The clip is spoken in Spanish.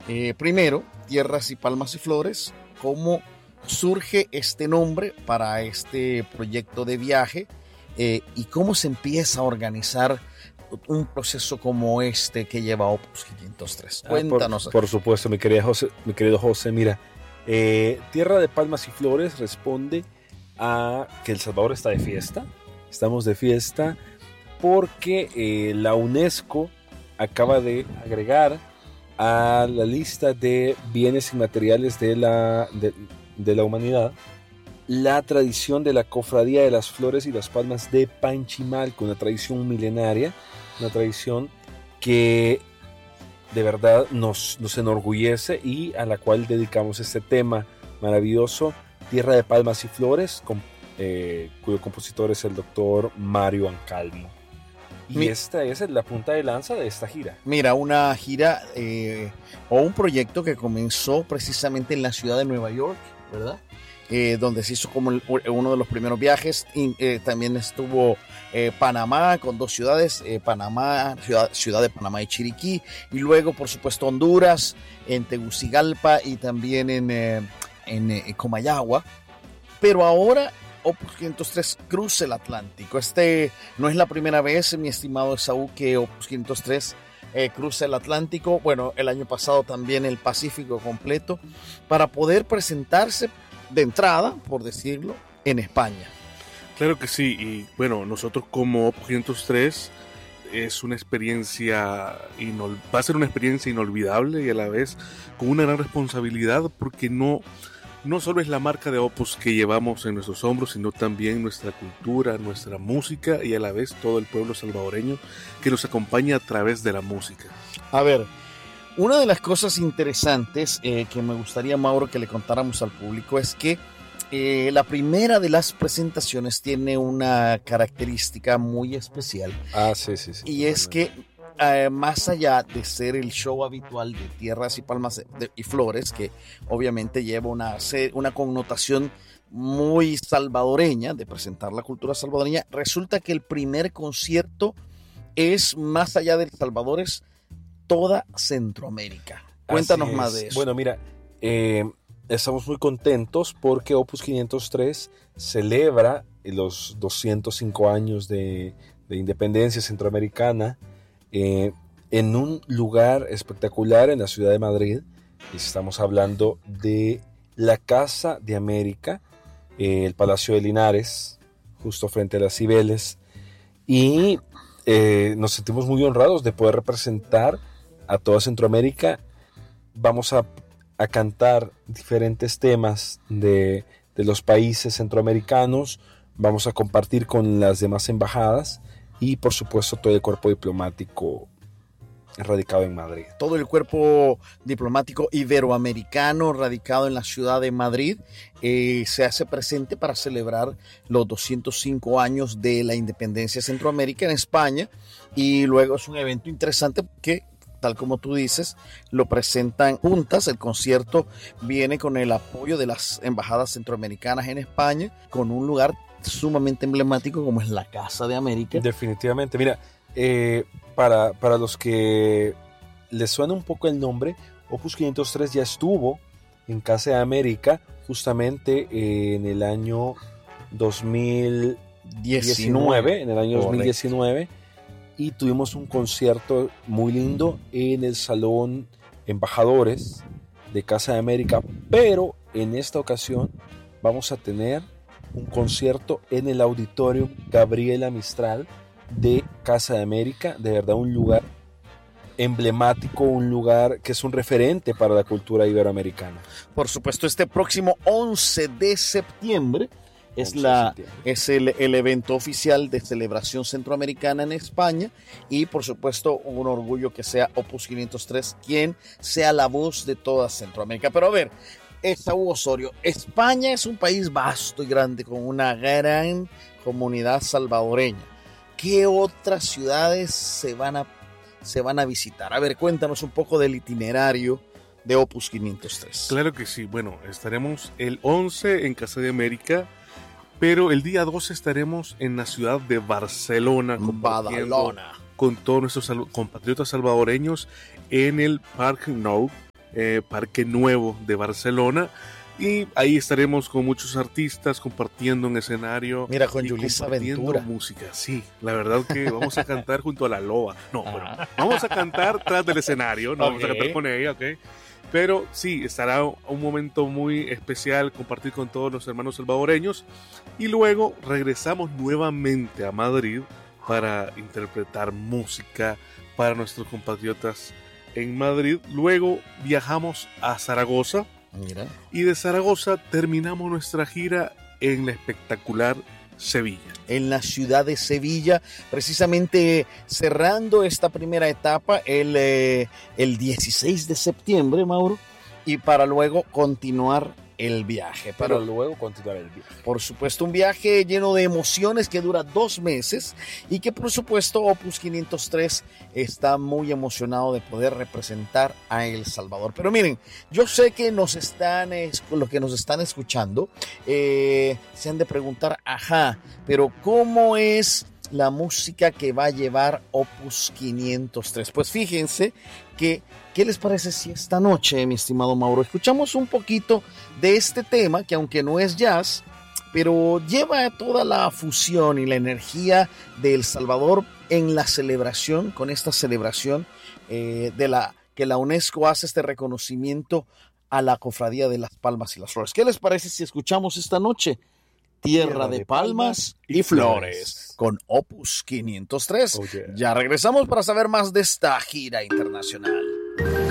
Primero, Tierras y Palmas y Flores, cómo surge este nombre para este proyecto de viaje y cómo se empieza a organizar un proceso como este que lleva Opus 503. Cuéntanos. Por supuesto, mi querido José, mira, Tierra de Palmas y Flores responde a que El Salvador está de fiesta. Estamos de fiesta porque la UNESCO acaba de agregar a la lista de bienes inmateriales de la humanidad la tradición de la Cofradía de las Flores y las Palmas de Panchimalco, una tradición milenaria, una tradición que de verdad nos enorgullece y a la cual dedicamos este tema maravilloso, Tierra de Palmas y Flores, cuyo compositor es el doctor Mario Ancalmo. Y esta es la punta de lanza de esta gira. Mira, una gira o un proyecto que comenzó precisamente en la ciudad de Nueva York, ¿verdad? Donde se hizo como uno de los primeros viajes. También estuvo Panamá con dos ciudades, ciudad de Panamá y Chiriquí, y luego por supuesto Honduras, en Tegucigalpa y también en Comayagua. Pero ahora Opus 503 cruza el Atlántico. No es la primera vez, mi estimado Esaú, que Opus 503 cruza el Atlántico. Bueno, el año pasado también el Pacífico completo, para poder presentarse de entrada, por decirlo, en España. Claro que sí, y bueno, nosotros como Opus 503 es una experiencia, va a ser una experiencia inolvidable y a la vez con una gran responsabilidad, porque no solo es la marca de Opus que llevamos en nuestros hombros, sino también nuestra cultura, nuestra música y a la vez todo el pueblo salvadoreño que nos acompaña a través de la música. A ver, una de las cosas interesantes que me gustaría, Mauro, que le contáramos al público es que la primera de las presentaciones tiene una característica muy especial. Sí. Y es que más allá de ser el show habitual de Tierras y Palmas y Flores, que obviamente lleva una connotación muy salvadoreña, de presentar la cultura salvadoreña, resulta que el primer concierto es, más allá de El Salvador, es toda Centroamérica. Cuéntanos más de eso. Bueno, mira, estamos muy contentos porque Opus 503 celebra los 205 años de independencia centroamericana en un lugar espectacular en la ciudad de Madrid. Estamos hablando de la Casa de América, el Palacio de Linares, justo frente a las Cibeles, y nos sentimos muy honrados de poder representar a toda Centroamérica. Vamos a cantar diferentes temas de los países centroamericanos, vamos a compartir con las demás embajadas y por supuesto todo el cuerpo diplomático radicado en Madrid. Todo el cuerpo diplomático iberoamericano radicado en la ciudad de Madrid se hace presente para celebrar los 205 años de la independencia de Centroamérica en España, y luego es un evento interesante porque, tal como tú dices, lo presentan juntas. El concierto viene con el apoyo de las embajadas centroamericanas en España, con un lugar sumamente emblemático como es la Casa de América. Definitivamente, mira, para los que les suena un poco el nombre, Opus 503 ya estuvo en Casa de América justamente en el año 2019, y tuvimos un concierto muy lindo en el Salón Embajadores de Casa de América, pero en esta ocasión vamos a tener un concierto en el Auditorio Gabriela Mistral de Casa de América. De verdad, un lugar emblemático, un lugar que es un referente para la cultura iberoamericana. Por supuesto, este próximo 11 de septiembre es el evento oficial de celebración centroamericana en España, y por supuesto un orgullo que sea Opus 503 quien sea la voz de toda Centroamérica. Pero a ver, Esaú Osorio, España es un país vasto y grande con una gran comunidad salvadoreña. ¿Qué otras ciudades se van a visitar? A ver, cuéntanos un poco del itinerario de Opus 503. Claro que sí. Bueno, estaremos el 11 en Casa de América, pero el día 12 estaremos en la ciudad de Barcelona, con todos nuestros compatriotas salvadoreños en el Parque Nou, Parque Nuevo de Barcelona. Y ahí estaremos con muchos artistas compartiendo un escenario. Mira, con y Yulisa compartiendo Ventura. música. Sí, la verdad que vamos a cantar junto a la loba. No, bueno, vamos a cantar tras del escenario, no vamos a cantar con ella, ¿ok? Pero sí, estará un momento muy especial compartir con todos los hermanos salvadoreños. Y luego regresamos nuevamente a Madrid para interpretar música para nuestros compatriotas en Madrid. Luego viajamos a Zaragoza. Mira. Y de Zaragoza terminamos nuestra gira en la espectacular Sevilla. En la ciudad de Sevilla, precisamente cerrando esta primera etapa el 16 de septiembre, Mauro, y para luego continuar el viaje. Pero luego continuar el viaje. Por supuesto, un viaje lleno de emociones que dura 2 meses y que por supuesto Opus 503 está muy emocionado de poder representar a El Salvador. Pero miren, yo sé que los que nos están escuchando se han de preguntar, pero ¿cómo es la música que va a llevar Opus 503? Pues fíjense que, ¿qué les parece si esta noche, mi estimado Mauro, escuchamos un poquito de este tema que aunque no es jazz, pero lleva toda la fusión y la energía de El Salvador en la celebración, con esta celebración que la UNESCO hace este reconocimiento a la Cofradía de las Palmas y las Flores? ¿Qué les parece si escuchamos esta noche Tierra de Palmas y Flores con Opus 503? Oh, yeah. Ya regresamos para saber más de esta gira internacional.